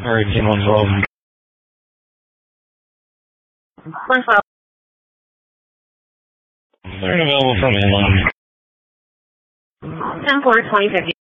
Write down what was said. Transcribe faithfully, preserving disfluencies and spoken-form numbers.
Hurricane one twelve. one twelve. They're available from inland. ten four twenty fifty.